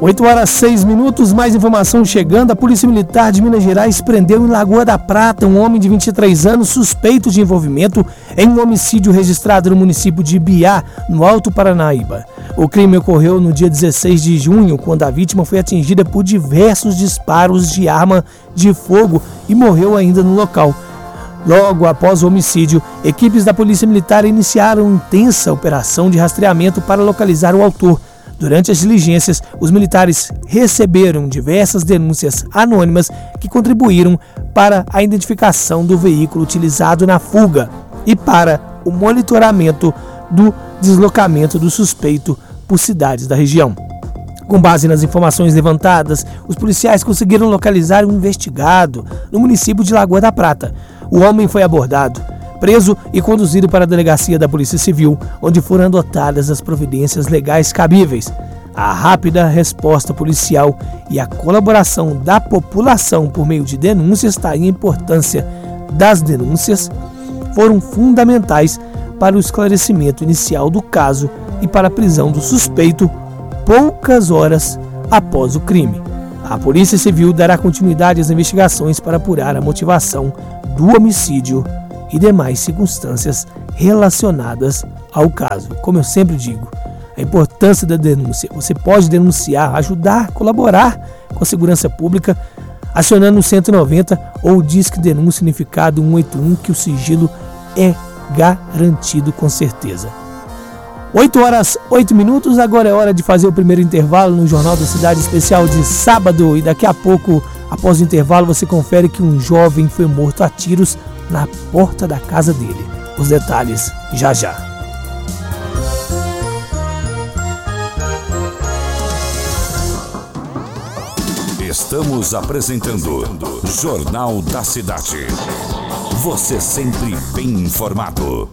8h06, mais informação chegando. A Polícia Militar de Minas Gerais prendeu em Lagoa da Prata um homem de 23 anos suspeito de envolvimento em um homicídio registrado no município de Ibiá, no Alto Paranaíba. O crime ocorreu no dia 16 de junho, quando a vítima foi atingida por diversos disparos de arma de fogo e morreu ainda no local. Logo após o homicídio, equipes da Polícia Militar iniciaram intensa operação de rastreamento para localizar o autor. Durante as diligências, os militares receberam diversas denúncias anônimas que contribuíram para a identificação do veículo utilizado na fuga e para o monitoramento do deslocamento do suspeito por cidades da região. Com base nas informações levantadas, os policiais conseguiram localizar um investigado no município de Lagoa da Prata. O homem foi abordado, preso e conduzido para a delegacia da Polícia Civil, onde foram adotadas as providências legais cabíveis. A rápida resposta policial e a colaboração da população por meio de denúncias, e a importância das denúncias, foram fundamentais para o esclarecimento inicial do caso e para a prisão do suspeito poucas horas após o crime. A Polícia Civil dará continuidade às investigações para apurar a motivação do homicídio e demais circunstâncias relacionadas ao caso. Como eu sempre digo, a importância da denúncia. Você pode denunciar, ajudar, colaborar com a segurança pública, acionando o 190 ou o Disque Denúncia Unificado 181, que o sigilo é garantido com certeza. 8h08, agora é hora de fazer o primeiro intervalo no Jornal da Cidade Especial de sábado. E daqui a pouco, após o intervalo, você confere que um jovem foi morto a tiros na porta da casa dele. Os detalhes já já. Estamos apresentando Jornal da Cidade. Você sempre bem informado.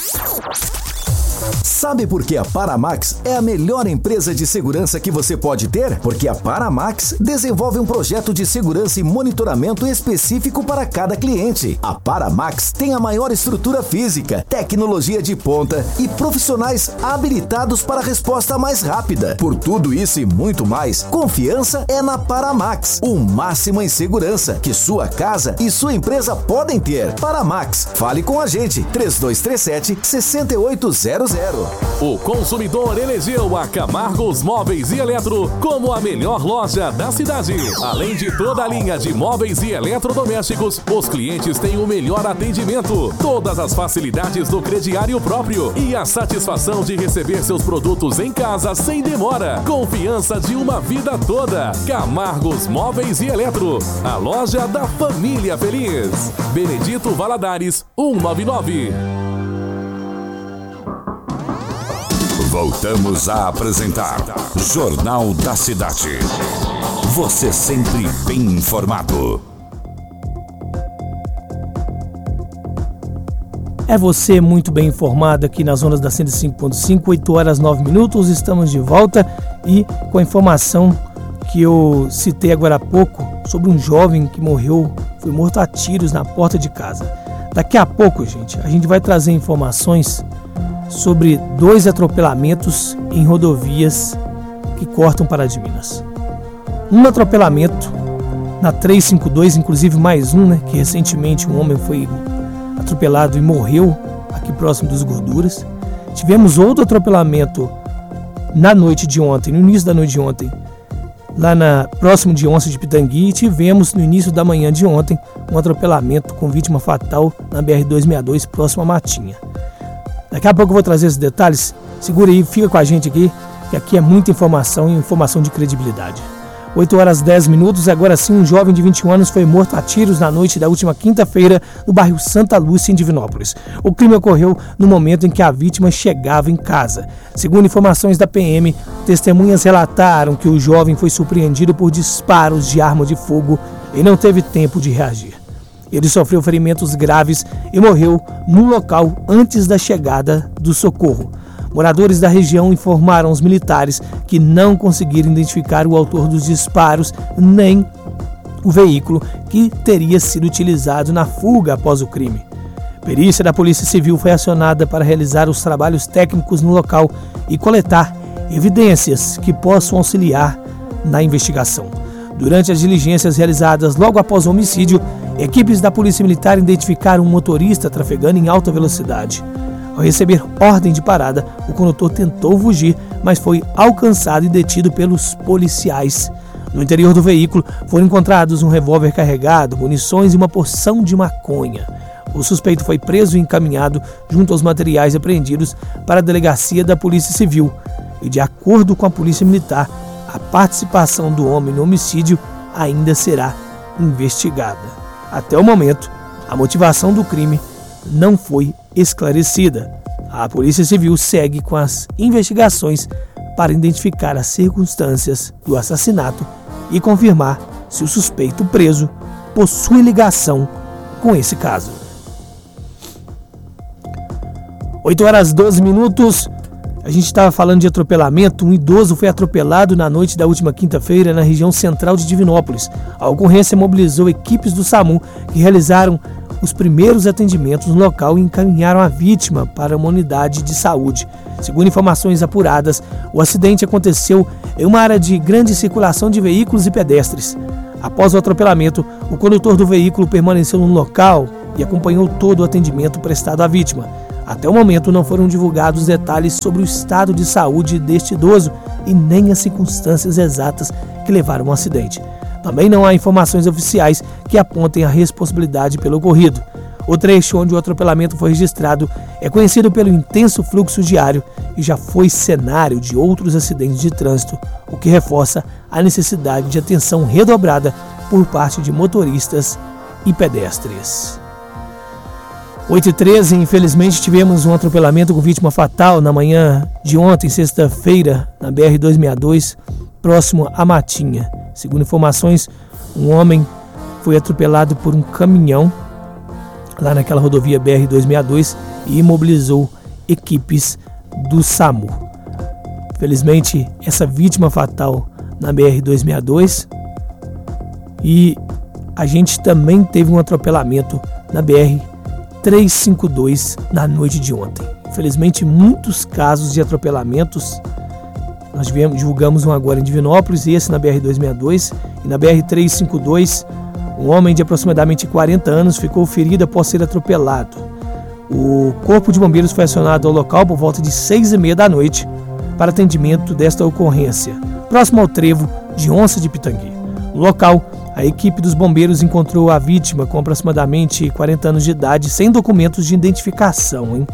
Sabe por que a Paramax é a melhor empresa de segurança que você pode ter? Porque a Paramax desenvolve um projeto de segurança e monitoramento específico para cada cliente. A Paramax tem a maior estrutura física, tecnologia de ponta e profissionais habilitados para a resposta mais rápida. Por tudo isso e muito mais, confiança é na Paramax. O máximo em segurança que sua casa e sua empresa podem ter. Paramax, fale com a gente. 3237-6800. O consumidor elegeu a Camargos Móveis e Eletro como a melhor loja da cidade. Além de toda a linha de móveis e eletrodomésticos, os clientes têm o melhor atendimento, todas as facilidades do crediário próprio e a satisfação de receber seus produtos em casa sem demora. Confiança de uma vida toda. Camargos Móveis e Eletro, a loja da família feliz. Benedito Valadares, 199. Voltamos a apresentar Jornal da Cidade. Você sempre bem informado. É você muito bem informado aqui nas zonas da 105.5, 8h09, estamos de volta e com a informação que eu citei agora há pouco sobre um jovem que foi morto a tiros na porta de casa. Daqui a pouco, gente, a gente vai trazer informações sobre 2 atropelamentos em rodovias que cortam para de Minas. Um atropelamento na 352, inclusive mais um, que recentemente um homem foi atropelado e morreu aqui próximo dos Gorduras. Tivemos outro atropelamento na noite de ontem, no início da noite de ontem, lá próximo de Onça de Pitangui, e tivemos no início da manhã de ontem um atropelamento com vítima fatal na BR-262, próximo a Matinha. Daqui a pouco eu vou trazer esses detalhes. Segura aí, fica com a gente aqui, que aqui é muita informação e informação de credibilidade. 8h10, agora sim, um jovem de 21 anos foi morto a tiros na noite da última quinta-feira no bairro Santa Lúcia, em Divinópolis. O crime ocorreu no momento em que a vítima chegava em casa. Segundo informações da PM, testemunhas relataram que o jovem foi surpreendido por disparos de arma de fogo e não teve tempo de reagir. Ele sofreu ferimentos graves e morreu no local antes da chegada do socorro. Moradores da região informaram aos militares que não conseguiram identificar o autor dos disparos nem o veículo que teria sido utilizado na fuga após o crime. Perícia da Polícia Civil foi acionada para realizar os trabalhos técnicos no local e coletar evidências que possam auxiliar na investigação. Durante as diligências realizadas logo após o homicídio, equipes da Polícia Militar identificaram um motorista trafegando em alta velocidade. Ao receber ordem de parada, o condutor tentou fugir, mas foi alcançado e detido pelos policiais. No interior do veículo foram encontrados um revólver carregado, munições e uma porção de maconha. O suspeito foi preso e encaminhado junto aos materiais apreendidos para a delegacia da Polícia Civil. E de acordo com a Polícia Militar, a participação do homem no homicídio ainda será investigada. Até o momento, a motivação do crime não foi esclarecida. A Polícia Civil segue com as investigações para identificar as circunstâncias do assassinato e confirmar se o suspeito preso possui ligação com esse caso. 8h12. A gente estava falando de atropelamento. Um idoso foi atropelado na noite da última quinta-feira na região central de Divinópolis. A ocorrência mobilizou equipes do SAMU que realizaram os primeiros atendimentos no local e encaminharam a vítima para uma unidade de saúde. Segundo informações apuradas, o acidente aconteceu em uma área de grande circulação de veículos e pedestres. Após o atropelamento, o condutor do veículo permaneceu no local e acompanhou todo o atendimento prestado à vítima. Até o momento não foram divulgados detalhes sobre o estado de saúde deste idoso e nem as circunstâncias exatas que levaram ao acidente. Também não há informações oficiais que apontem a responsabilidade pelo ocorrido. O trecho onde o atropelamento foi registrado é conhecido pelo intenso fluxo diário e já foi cenário de outros acidentes de trânsito, o que reforça a necessidade de atenção redobrada por parte de motoristas e pedestres. 8h13, infelizmente tivemos um atropelamento com vítima fatal na manhã de ontem, sexta-feira, na BR-262, próximo a Matinha. Segundo informações, um homem foi atropelado por um caminhão lá naquela rodovia BR-262 e imobilizou equipes do SAMU. Felizmente, essa vítima fatal na BR-262, e a gente também teve um atropelamento na BR-352 na noite de ontem. Infelizmente, muitos casos de atropelamentos. Nós divulgamos um agora em Divinópolis, esse na BR-262, e na BR-352, um homem de aproximadamente 40 anos ficou ferido após ser atropelado. O Corpo de Bombeiros foi acionado ao local por volta de 6h30 da noite para atendimento desta ocorrência, próximo ao trevo de Onça de Pitangui. No local, a equipe dos bombeiros encontrou a vítima com aproximadamente 40 anos de idade, sem documentos de identificação.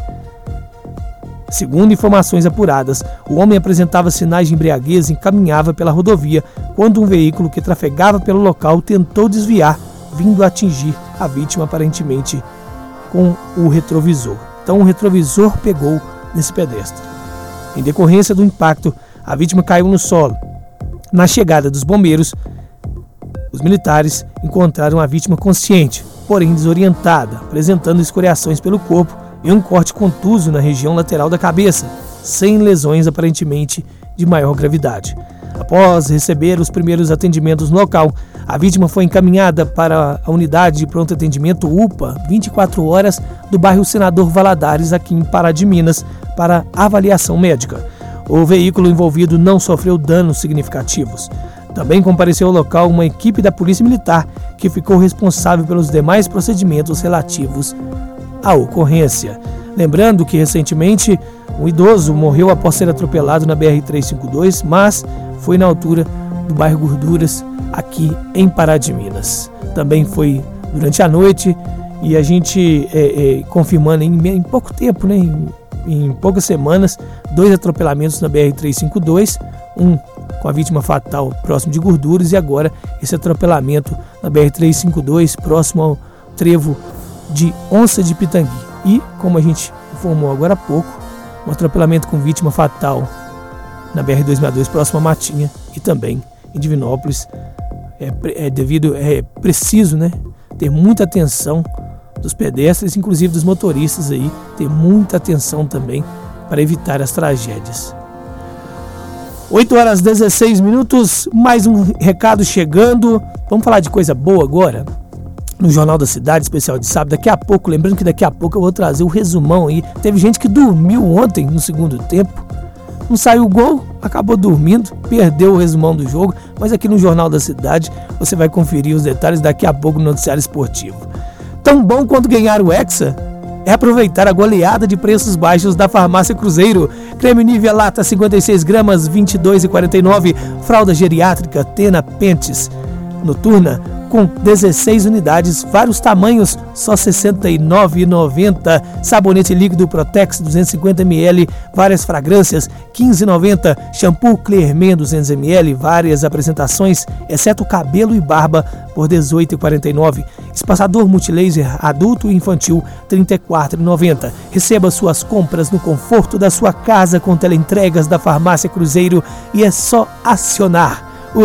Segundo informações apuradas, o homem apresentava sinais de embriaguez e caminhava pela rodovia quando um veículo que trafegava pelo local tentou desviar, vindo a atingir a vítima aparentemente com o retrovisor. Então o retrovisor pegou nesse pedestre. Em decorrência do impacto, a vítima caiu no solo. Na chegada dos bombeiros, os militares encontraram a vítima consciente, porém desorientada, apresentando escoriações pelo corpo e um corte contuso na região lateral da cabeça, sem lesões aparentemente de maior gravidade. Após receber os primeiros atendimentos no local, a vítima foi encaminhada para a unidade de pronto atendimento UPA 24 horas do bairro Senador Valadares, aqui em Pará de Minas, para avaliação médica. O veículo envolvido não sofreu danos significativos. Também compareceu ao local uma equipe da Polícia Militar, que ficou responsável pelos demais procedimentos relativos à ocorrência. Lembrando que recentemente um idoso morreu após ser atropelado na BR-352, mas foi na altura do bairro Gorduras, aqui em Pará de Minas. Também foi durante a noite, e a gente confirmando em pouco tempo, né, em poucas semanas, 2 atropelamentos na BR-352, um com a vítima fatal próximo de Gorduras, e agora esse atropelamento na BR-352 próximo ao trevo de Onça de Pitangui. E, como a gente informou agora há pouco, um atropelamento com vítima fatal na BR-262 próximo a Matinha e também em Divinópolis. É preciso, né, ter muita atenção dos pedestres, inclusive dos motoristas aí, ter muita atenção também para evitar as tragédias. 8h16, mais um recado chegando. Vamos falar de coisa boa agora? No Jornal da Cidade, especial de sábado, daqui a pouco, lembrando que daqui a pouco eu vou trazer o resumão aí. Teve gente que dormiu ontem no segundo tempo, Não saiu o gol, acabou dormindo, perdeu o resumão do jogo, mas aqui no Jornal da Cidade você vai conferir os detalhes daqui a pouco no noticiário esportivo. Tão bom quanto ganhar o Hexa é aproveitar a goleada de preços baixos da Farmácia Cruzeiro. Creme Nivea lata 56 gramas, R$ 22,49. Fralda geriátrica Tena Pentes Noturna com 16 unidades, vários tamanhos, só R$ 69,90. Sabonete líquido Protex 250 ml, várias fragrâncias, R$ 15,90. Shampoo Clearman 200 ml, várias apresentações, exceto cabelo e barba, por R$ 18,49. Espaçador multilaser adulto e infantil, R$ 34,90. Receba suas compras no conforto da sua casa com teleentregas da Farmácia Cruzeiro e é só acionar o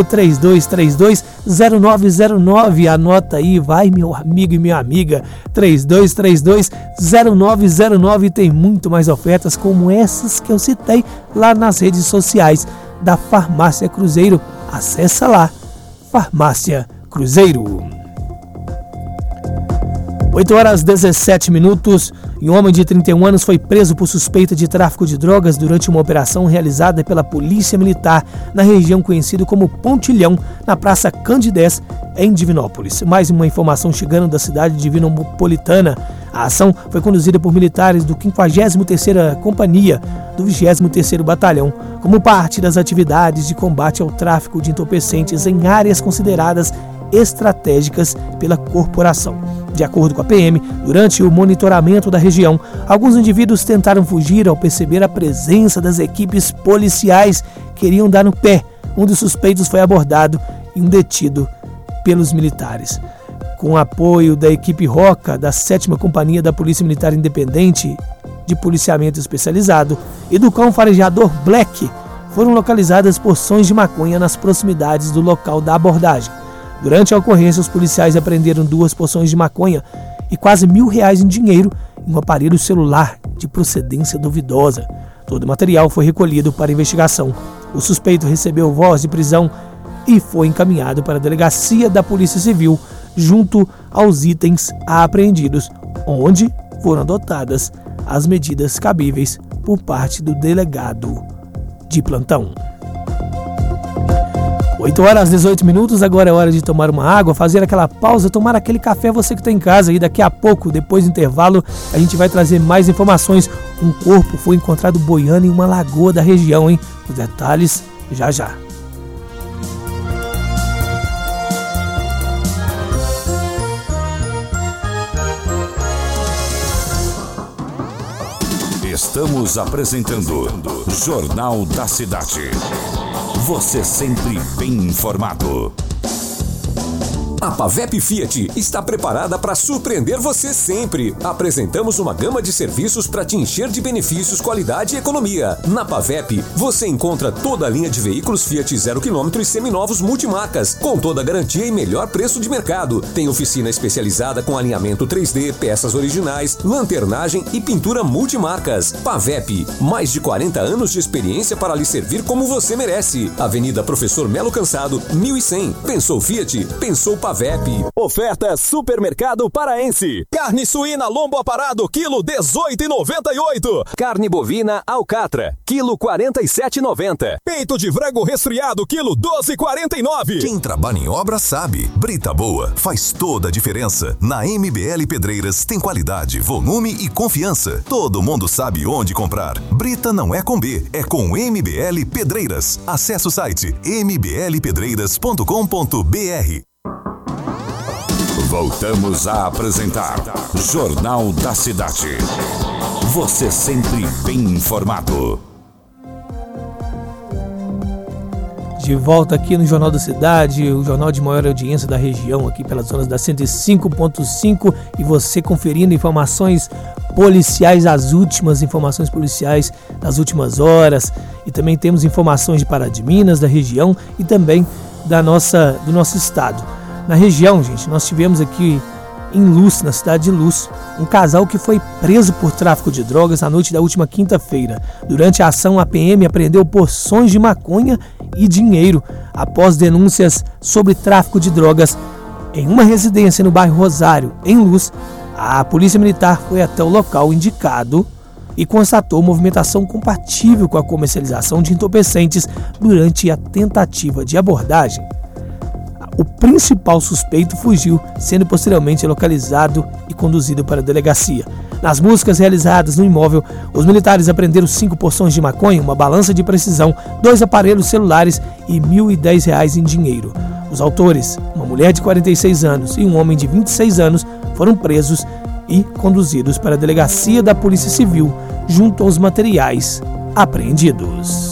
3232-0909. Anota aí, vai, meu amigo e minha amiga. 3232-0909. Tem muito mais ofertas como essas que eu citei lá nas redes sociais da Farmácia Cruzeiro. Acessa lá, Farmácia Cruzeiro. 8h17. Um homem de 31 anos foi preso por suspeita de tráfico de drogas durante uma operação realizada pela Polícia Militar na região conhecida como Pontilhão, na Praça Candidez, em Divinópolis. Mais uma informação chegando da cidade divinopolitana. A ação foi conduzida por militares do 53ª Companhia do 23º Batalhão, como parte das atividades de combate ao tráfico de entorpecentes em áreas consideradas estratégicas pela corporação. De acordo com a PM, durante o monitoramento da região, alguns indivíduos tentaram fugir ao perceber a presença das equipes policiais que queriam dar no pé. Um dos suspeitos foi abordado e detido pelos militares. Com apoio da equipe Roca, da 7ª Companhia da Polícia Militar Independente de Policiamento Especializado e do cão farejador Black, foram localizadas porções de maconha nas proximidades do local da abordagem. Durante a ocorrência, os policiais apreenderam 2 porções de maconha e quase R$1.000 em dinheiro em um aparelho celular de procedência duvidosa. Todo o material foi recolhido para investigação. O suspeito recebeu voz de prisão e foi encaminhado para a delegacia da Polícia Civil junto aos itens apreendidos, onde foram adotadas as medidas cabíveis por parte do delegado de plantão. 8h18, agora é hora de tomar uma água, fazer aquela pausa, tomar aquele café, você que está em casa. E daqui a pouco, depois do intervalo, a gente vai trazer mais informações. Um corpo foi encontrado boiando em uma lagoa da região, hein? Os detalhes já já. Estamos apresentando Jornal da Cidade. Você sempre bem informado. A Pavep Fiat está preparada para surpreender você sempre. Apresentamos uma gama de serviços para te encher de benefícios, qualidade e economia. Na Pavep, você encontra toda a linha de veículos Fiat 0 km e seminovos multimarcas, com toda a garantia e melhor preço de mercado. Tem oficina especializada com alinhamento 3D, peças originais, lanternagem e pintura multimarcas. Pavep, mais de 40 anos de experiência para lhe servir como você merece. Avenida Professor Melo Cansado, 1100. Pensou Fiat? Pensou Pavep. Oferta Supermercado Paraense. Carne suína lombo aparado, quilo 18,98. Carne bovina alcatra, quilo 47,90. Peito de frango resfriado, quilo 12,49. Quem trabalha em obra sabe. Brita boa faz toda a diferença. Na MBL Pedreiras tem qualidade, volume e confiança. Todo mundo sabe onde comprar. Brita não é com B, é com MBL Pedreiras. Acesse o site mblpedreiras.com.br. Voltamos a apresentar Jornal da Cidade. Você sempre bem informado. De volta aqui no Jornal da Cidade, o jornal de maior audiência da região, aqui pelas zonas da 105.5, e você conferindo informações policiais, as últimas informações policiais das últimas horas, e também temos informações de Pará de Minas, da região, e também do nosso estado. Na região, gente, nós tivemos aqui em Luz, na cidade de Luz, um casal que foi preso por tráfico de drogas na noite da última quinta-feira. Durante a ação, a PM apreendeu porções de maconha e dinheiro após denúncias sobre tráfico de drogas em uma residência no bairro Rosário, em Luz. A Polícia Militar foi até o local indicado e constatou movimentação compatível com a comercialização de entorpecentes durante a tentativa de abordagem. O principal suspeito fugiu, sendo posteriormente localizado e conduzido para a delegacia. Nas buscas realizadas no imóvel, os militares apreenderam 5 porções de maconha, uma balança de precisão, 2 aparelhos celulares e R$ 1.010 em dinheiro. Os autores, uma mulher de 46 anos e um homem de 26 anos, foram presos e conduzidos para a delegacia da Polícia Civil, junto aos materiais apreendidos.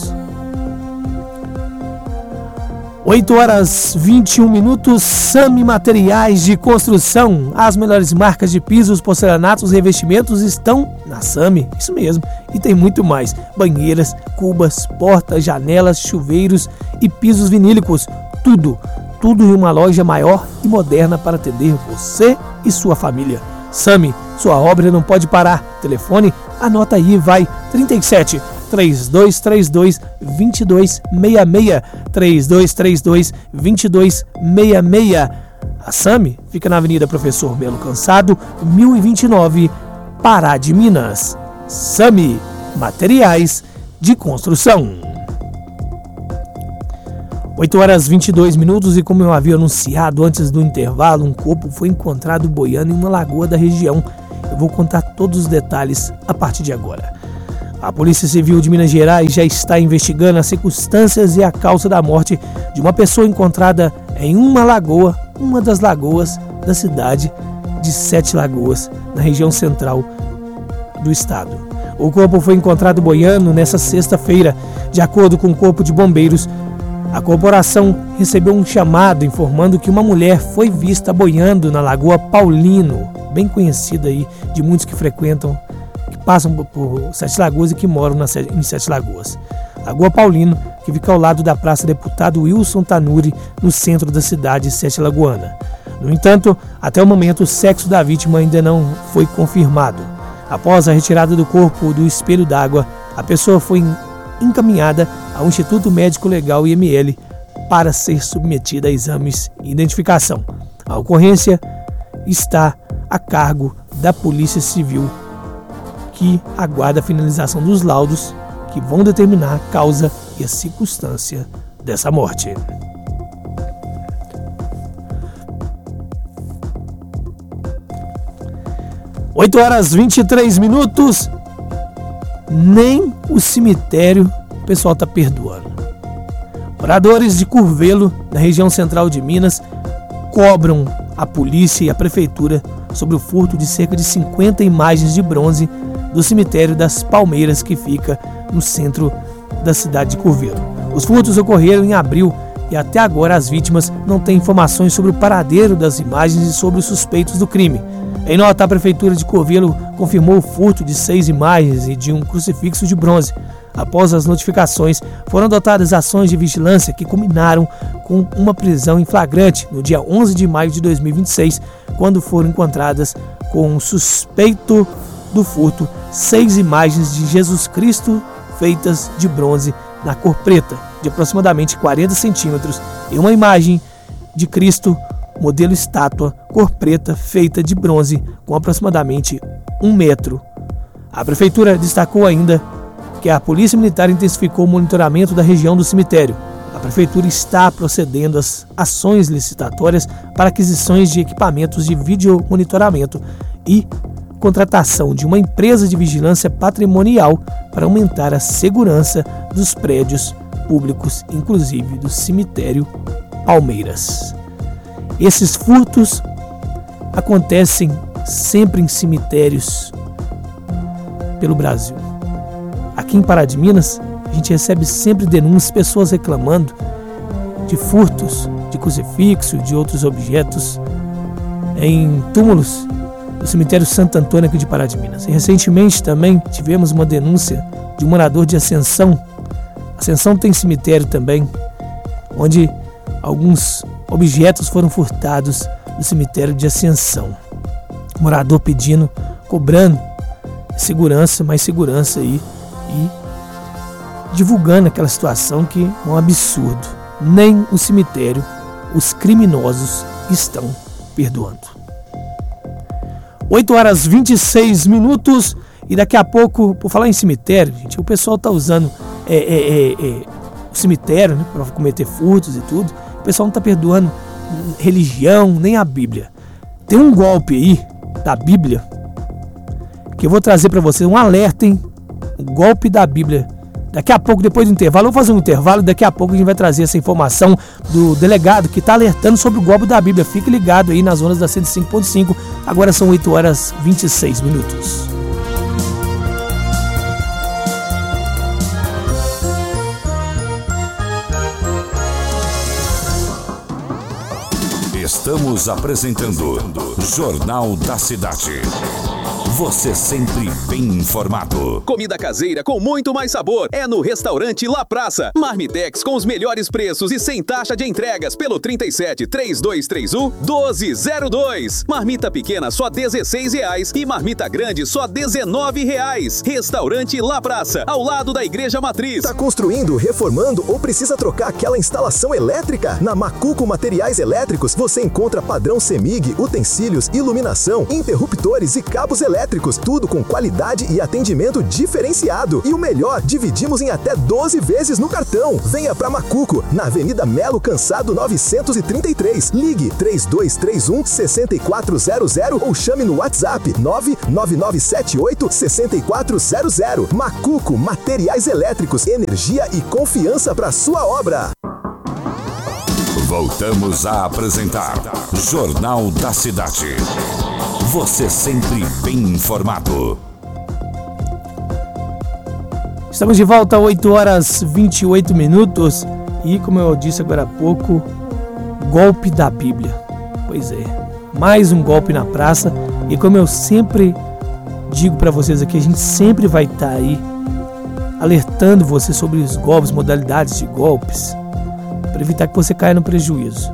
8h21, Sami Materiais de Construção. As melhores marcas de pisos, porcelanatos e revestimentos estão na Sami, isso mesmo. E tem muito mais: banheiras, cubas, portas, janelas, chuveiros e pisos vinílicos. Tudo em uma loja maior e moderna para atender você e sua família. Sami, sua obra não pode parar. Telefone, anota aí, vai: 37 3232 2266, 3232 2266. A Sami fica na Avenida Professor Melo Cansado, 1029, Pará de Minas. Sami Materiais de Construção. 8h22, e como eu havia anunciado antes do intervalo, um corpo foi encontrado boiando em uma lagoa da região. Eu vou contar todos os detalhes a partir de agora. A Polícia Civil de Minas Gerais já está investigando as circunstâncias e a causa da morte de uma pessoa encontrada em uma das lagoas da cidade de Sete Lagoas, na região central do estado. O corpo foi encontrado boiando nesta sexta-feira. De acordo com o Corpo de Bombeiros, a corporação recebeu um chamado informando que uma mulher foi vista boiando na Lagoa Paulino, bem conhecida aí de muitos que frequentam, que passam por Sete Lagoas e que moram em Sete Lagoas. Lagoa Paulino, que fica ao lado da Praça Deputado Wilson Tanuri, no centro da cidade Sete Lagoana. No entanto, até o momento o sexo da vítima ainda não foi confirmado. Após a retirada do corpo do espelho d'água, a pessoa foi encaminhada ao Instituto Médico Legal IML para ser submetida a exames e identificação. A ocorrência está a cargo da Polícia Civil, que aguarda a finalização dos laudos que vão determinar a causa e a circunstância dessa morte. Oito horas 23 minutos. Nem o cemitério o pessoal está perdoando. Moradores de Curvelo, na região central de Minas, cobram a polícia e a prefeitura sobre o furto de cerca de 50 imagens de bronze do cemitério das Palmeiras, que fica no centro da cidade de Curvelo. Os furtos ocorreram em abril e até agora as vítimas não têm informações sobre o paradeiro das imagens e sobre os suspeitos do crime. Em nota, a Prefeitura de Curvelo confirmou o furto de 6 imagens e de um crucifixo de bronze. Após as notificações, foram adotadas ações de vigilância que culminaram com uma prisão em flagrante no dia 11 de maio de 2026, quando foram encontradas com um suspeito do furto 6 imagens de Jesus Cristo feitas de bronze na cor preta, de aproximadamente 40 centímetros, e uma imagem de Cristo modelo estátua, cor preta, feita de bronze, com aproximadamente 1 metro. A Prefeitura destacou ainda que a Polícia Militar intensificou o monitoramento da região do cemitério. A Prefeitura está procedendo às ações licitatórias para aquisições de equipamentos de videomonitoramento e contratação de uma empresa de vigilância patrimonial para aumentar a segurança dos prédios públicos, inclusive do cemitério Palmeiras. Esses furtos acontecem sempre em cemitérios pelo Brasil. Aqui em Pará de Minas, a gente recebe sempre denúncias, pessoas reclamando de furtos de crucifixo e de outros objetos em túmulos do cemitério Santo Antônio aqui de Pará de Minas. E recentemente também tivemos uma denúncia de um morador de Ascensão. Ascensão tem cemitério também, onde alguns objetos foram furtados do cemitério de Ascensão. O morador pedindo, cobrando segurança, mais segurança aí, e divulgando aquela situação que é um absurdo. Nem o cemitério os criminosos estão perdoando. 8 horas 26 minutos. E daqui a pouco, por falar em cemitério, gente, o pessoal tá usando o cemitério, né, para cometer furtos e tudo. O pessoal não tá perdoando religião, nem a Bíblia. Tem um golpe aí da Bíblia que eu vou trazer para vocês, um alerta, hein? O golpe da Bíblia. Daqui a pouco, depois do intervalo, eu vou fazer um intervalo e daqui a pouco a gente vai trazer essa informação do delegado que está alertando sobre o golpe da Bíblia. Fique ligado aí nas ondas da 105.5. Agora são 8 horas 26 minutos. Estamos apresentando Jornal da Cidade. Você sempre bem informado. Comida caseira com muito mais sabor é no Restaurante La Praça. Marmitex com os melhores preços e sem taxa de entregas pelo 37 3231 1202. Marmita pequena só R$16 e marmita grande só R$19. Restaurante La Praça, ao lado da Igreja Matriz. Tá construindo, reformando ou precisa trocar aquela instalação elétrica? Na Macuco Materiais Elétricos você encontra padrão CEMIG, utensílios, iluminação, interruptores e cabos elétricos, tudo com qualidade e atendimento diferenciado. E o melhor, dividimos em até 12 vezes no cartão. Venha pra Macuco, na Avenida Melo Cansado 933. Ligue 3231-6400 ou chame no WhatsApp 99978-6400. Macuco Materiais Elétricos, energia e confiança para sua obra. Voltamos a apresentar Jornal da Cidade. Você sempre bem informado. Estamos de volta a 8 horas 28 minutos e, como eu disse agora há pouco, golpe da Bíblia. Pois é, mais um golpe na praça. E como eu sempre digo para vocês aqui, a gente sempre vai estar aí alertando você sobre os golpes, modalidades de golpes, para evitar que você caia no prejuízo.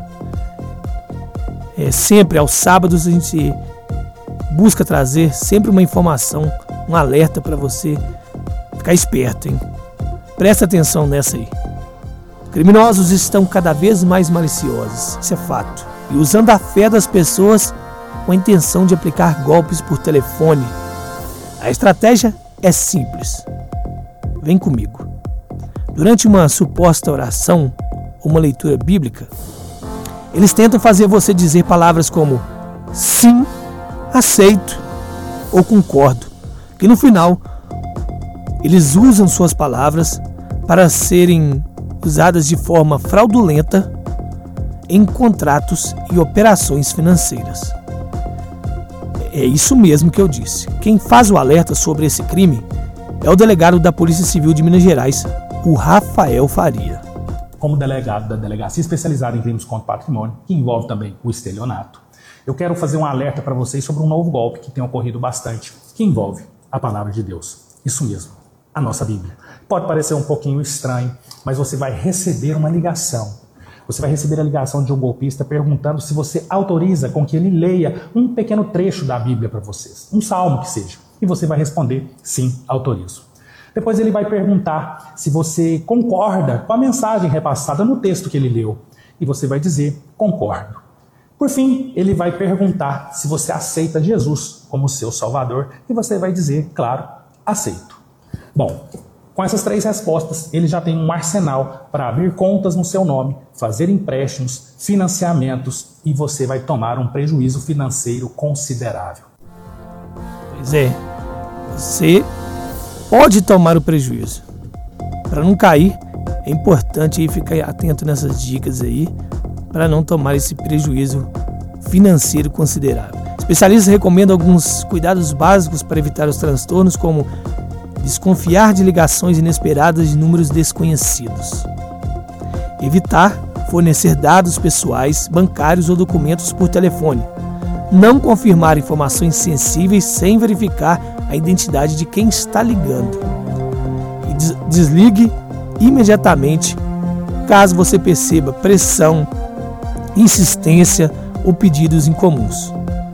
Sempre aos sábados a gente busca trazer sempre uma informação, um alerta para você ficar esperto, hein? Presta atenção nessa aí. Criminosos estão cada vez mais maliciosos, isso é fato, e usando a fé das pessoas com a intenção de aplicar golpes por telefone. A estratégia é simples. Vem comigo. Durante uma suposta oração ou uma leitura bíblica, eles tentam fazer você dizer palavras como sim, aceito ou concordo, que no final eles usam suas palavras para serem usadas de forma fraudulenta em contratos e operações financeiras. É isso mesmo que eu disse. Quem faz o alerta sobre esse crime é o delegado da Polícia Civil de Minas Gerais, o Rafael Faria. Como delegado da Delegacia Especializada em Crimes contra o Patrimônio, que envolve também o estelionato, eu quero fazer um alerta para vocês sobre um novo golpe que tem ocorrido bastante, que envolve a Palavra de Deus. Isso mesmo, a nossa Bíblia. Pode parecer um pouquinho estranho, mas você vai receber uma ligação. Você vai receber a ligação de um golpista perguntando se você autoriza com que ele leia um pequeno trecho da Bíblia para vocês, um salmo que seja. E você vai responder, sim, autorizo. Depois ele vai perguntar se você concorda com a mensagem repassada no texto que ele leu. E você vai dizer, concordo. Por fim, ele vai perguntar se você aceita Jesus como seu Salvador. E você vai dizer, claro, aceito. Bom, com essas 3 respostas, ele já tem um arsenal para abrir contas no seu nome, fazer empréstimos, financiamentos e você vai tomar um prejuízo financeiro considerável. Pois é, você pode tomar o prejuízo. Para não cair, é importante aí ficar atento nessas dicas aí, para não tomar esse prejuízo financeiro considerável. Especialistas recomendam alguns cuidados básicos para evitar os transtornos, como desconfiar de ligações inesperadas de números desconhecidos. Evitar fornecer dados pessoais, bancários ou documentos por telefone. Não confirmar informações sensíveis sem verificar a identidade de quem está ligando. E desligue imediatamente caso você perceba pressão, insistência ou pedidos incomuns.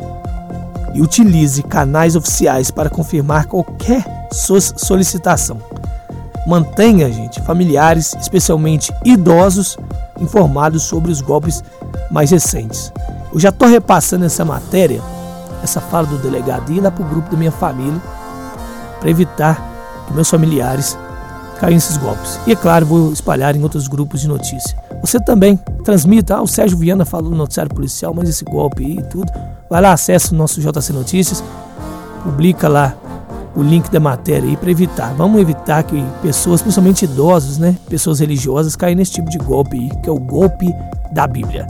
E utilize canais oficiais para confirmar qualquer solicitação. Mantenha, gente, familiares, especialmente idosos, informados sobre os golpes mais recentes. Eu já estou repassando essa matéria, essa fala do delegado, e lá para o grupo da minha família, para evitar que meus familiares caiam nesses golpes. E é claro, vou espalhar em outros grupos de notícia. Você também transmita, o Sérgio Viana falou no noticiário policial, mas esse golpe aí e tudo. Vai lá, acessa o nosso JC Notícias, publica lá o link da matéria aí para evitar. Vamos evitar que pessoas, principalmente idosos, né, pessoas religiosas, caem nesse tipo de golpe aí, que é o golpe da Bíblia.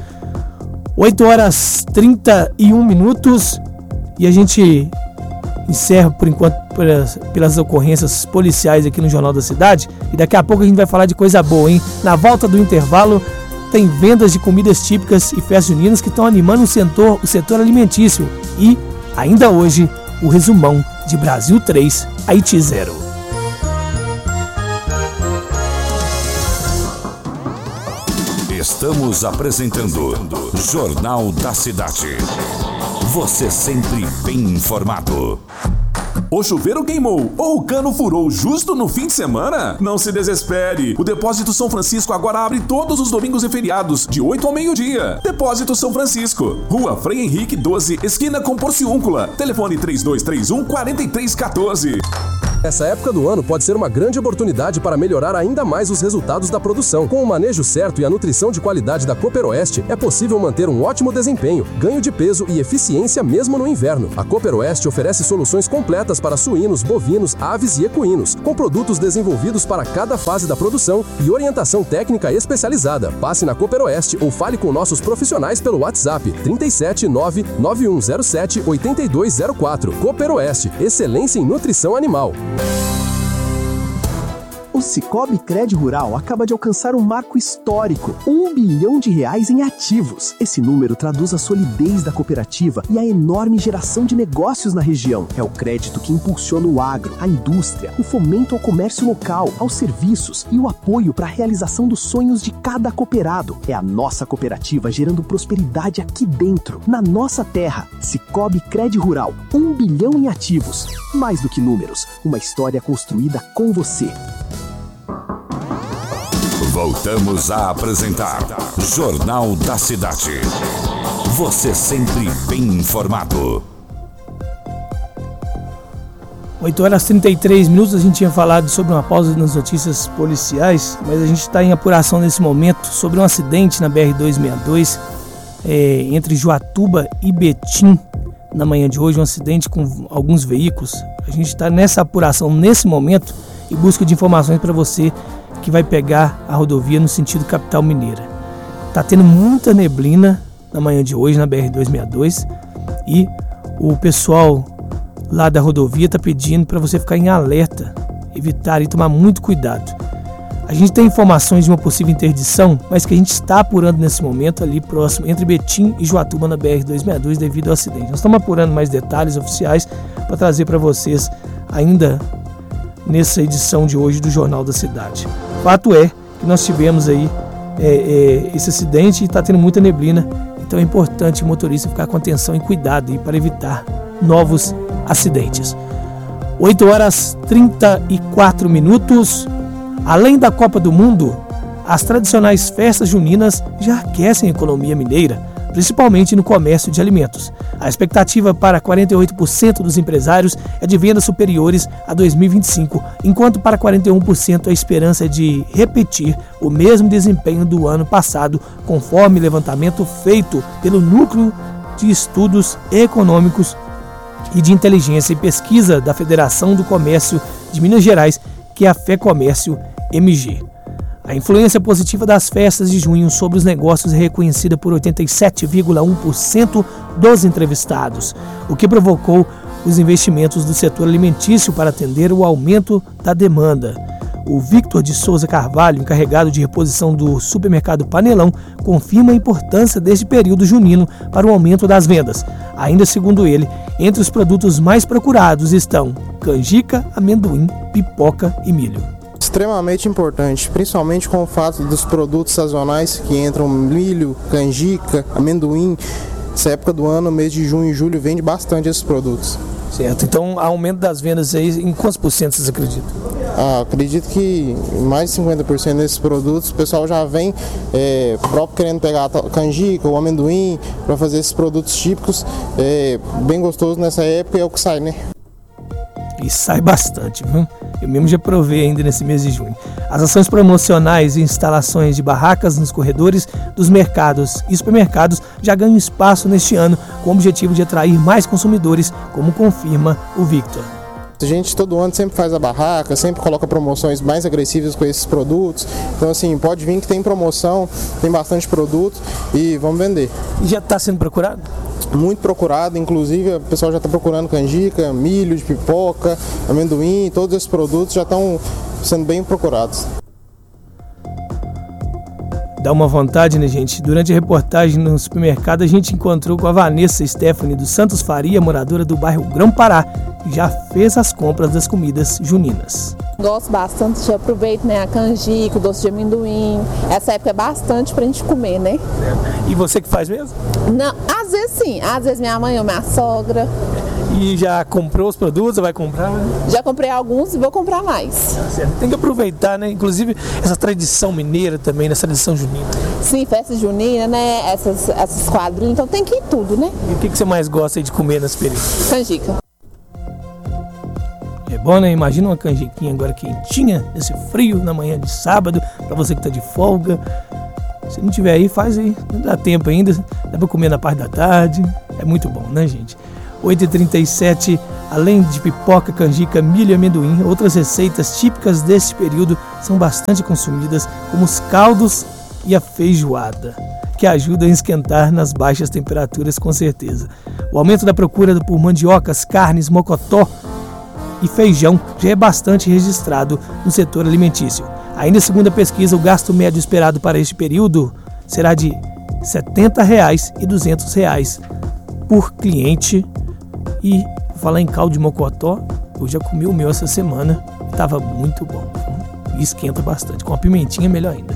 8h31 e a gente encerra por enquanto pelas ocorrências policiais aqui no Jornal da Cidade, e daqui a pouco a gente vai falar de coisa boa, hein? Na volta do intervalo tem vendas de comidas típicas e festas juninas que estão animando o setor alimentício, e ainda hoje o resumão de Brasil 3, Haiti 0. Estamos apresentando Jornal da Cidade. Você sempre bem informado. O chuveiro queimou ou o cano furou justo no fim de semana? Não se desespere. O Depósito São Francisco agora abre todos os domingos e feriados, de 8 ao meio-dia. Depósito São Francisco, Rua Frei Henrique 12, esquina com Porciúncula. Telefone 3231-4314. Essa época do ano pode ser uma grande oportunidade para melhorar ainda mais os resultados da produção. Com o manejo certo e a nutrição de qualidade da Cooperoeste, é possível manter um ótimo desempenho, ganho de peso e eficiência mesmo no inverno. A Cooperoeste oferece soluções completas para suínos, bovinos, aves e equinos, com produtos desenvolvidos para cada fase da produção e orientação técnica especializada. Passe na Cooperoeste ou fale com nossos profissionais pelo WhatsApp 379-9107-8204. Cooperoeste, excelência em nutrição animal. O Sicoob Cred Rural acaba de alcançar um marco histórico, R$1 bilhão em ativos. Esse número traduz a solidez da cooperativa e a enorme geração de negócios na região. É o crédito que impulsiona o agro, a indústria, o fomento ao comércio local, aos serviços e o apoio para a realização dos sonhos de cada cooperado. É a nossa cooperativa gerando prosperidade aqui dentro, na nossa terra. Sicoob Cred Rural, R$1 bilhão em ativos. Mais do que números, uma história construída com você. Voltamos a apresentar Jornal da Cidade. Você sempre bem informado. 8h33, a gente tinha falado sobre uma pausa nas notícias policiais, mas a gente está em apuração nesse momento sobre um acidente na BR-262 entre Joatuba e Betim na manhã de hoje, um acidente com alguns veículos. A gente está nessa apuração nesse momento e busca de informações para você que vai pegar a rodovia no sentido capital mineira. Tá tendo muita neblina na manhã de hoje na BR-262 e o pessoal lá da rodovia tá pedindo para você ficar em alerta, evitar e tomar muito cuidado. A gente tem informações de uma possível interdição, mas que a gente está apurando nesse momento ali próximo entre Betim e Joatuba na BR-262 devido ao acidente. Nós estamos apurando mais detalhes oficiais para trazer para vocês ainda nessa edição de hoje do Jornal da Cidade. Fato é que nós tivemos aí esse acidente e está tendo muita neblina, então é importante o motorista ficar com atenção e cuidado aí para evitar novos acidentes. 8h34. Além da Copa do Mundo, as tradicionais festas juninas já aquecem a economia mineira, principalmente no comércio de alimentos. A expectativa para 48% dos empresários é de vendas superiores a 2025, enquanto para 41% a esperança é de repetir o mesmo desempenho do ano passado, conforme levantamento feito pelo Núcleo de Estudos Econômicos e de Inteligência e Pesquisa da Federação do Comércio de Minas Gerais, que é a FEComércio MG. A influência positiva das festas de junho sobre os negócios é reconhecida por 87,1% dos entrevistados, o que provocou os investimentos do setor alimentício para atender o aumento da demanda. O Victor de Souza Carvalho, encarregado de reposição do supermercado Panelão, confirma a importância deste período junino para o aumento das vendas. Ainda segundo ele, entre os produtos mais procurados estão canjica, amendoim, pipoca e milho. Extremamente importante, principalmente com o fato dos produtos sazonais que entram milho, canjica, amendoim. Essa época do ano, mês de junho e julho, vende bastante esses produtos. Certo, então aumento das vendas aí, em quantos por cento vocês acreditam? Acredito que mais de 50% desses produtos o pessoal já vem próprio querendo pegar a canjica, o amendoim, para fazer esses produtos típicos, bem gostoso nessa época, é o que sai, né? E sai bastante, viu? Eu mesmo já provei ainda nesse mês de junho. As ações promocionais e instalações de barracas nos corredores dos mercados e supermercados já ganham espaço neste ano, com o objetivo de atrair mais consumidores, como confirma o Victor. A gente todo ano sempre faz a barraca, sempre coloca promoções mais agressivas com esses produtos. Então assim, pode vir que tem promoção, tem bastante produto e vamos vender. E já está sendo procurado? Muito procurado, inclusive o pessoal já está procurando canjica, milho de pipoca, amendoim, todos esses produtos já estão sendo bem procurados. Dá uma vontade, né, gente? Durante a reportagem no supermercado, a gente encontrou com a Vanessa Stephanie dos Santos Faria, moradora do bairro Grão-Pará, que já fez as compras das comidas juninas. Gosto bastante, já aproveito, né, a canjica, o doce de amendoim. Essa época é bastante pra gente comer, né? E você que faz mesmo? Não, às vezes sim. Às vezes minha mãe ou minha sogra. E já comprou os produtos ou vai comprar? Já comprei alguns e vou comprar mais. Tem que aproveitar, né? Inclusive essa tradição mineira também, essa tradição junina. Sim, festa junina, né? Essas quadrilhas, então tem que ir tudo, né? E o que você mais gosta aí de comer nesse período? Canjica. É bom, né? Imagina uma canjiquinha agora quentinha, nesse frio, na manhã de sábado, pra você que tá de folga. Se não tiver aí, faz aí. Não dá tempo ainda, dá pra comer na parte da tarde. É muito bom, né, gente? 8h37, além de pipoca, canjica, milho e amendoim, outras receitas típicas deste período são bastante consumidas, como os caldos e a feijoada, que ajudam a esquentar nas baixas temperaturas, com certeza. O aumento da procura por mandiocas, carnes, mocotó e feijão já é bastante registrado no setor alimentício. Ainda segundo a pesquisa, o gasto médio esperado para este período será de R$ 70,00 e R$ 200,00 por cliente. E vou falar em caldo de mocotó, eu já comi o meu essa semana, estava muito bom. E esquenta bastante, com a pimentinha melhor ainda.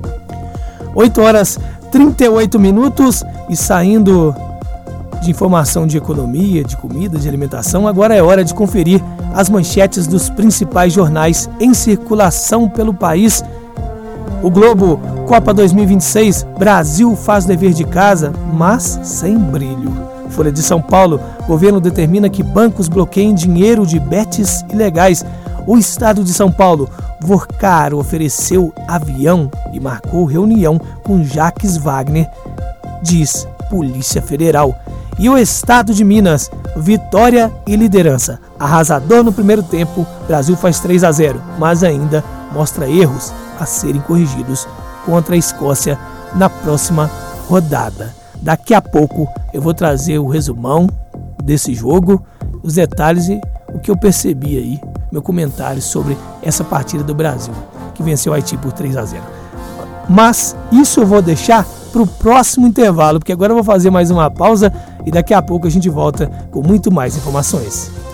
8h38 e saindo de informação de economia, de comida, de alimentação, agora é hora de conferir as manchetes dos principais jornais em circulação pelo país. O Globo, Copa 2026, Brasil faz dever de casa, mas sem brilho. Folha de São Paulo, governo determina que bancos bloqueiem dinheiro de bets ilegais. O estado de São Paulo, Vorcaro ofereceu avião e marcou reunião com Jacques Wagner, diz Polícia Federal. E o estado de Minas, vitória e liderança. Arrasador no primeiro tempo, Brasil faz 3-0, mas ainda mostra erros a serem corrigidos contra a Escócia na próxima rodada. Daqui a pouco eu vou trazer o resumão desse jogo, os detalhes e o que eu percebi aí, meu comentário sobre essa partida do Brasil, que venceu o Haiti por 3-0. Mas isso eu vou deixar para o próximo intervalo, porque agora eu vou fazer mais uma pausa e daqui a pouco a gente volta com muito mais informações.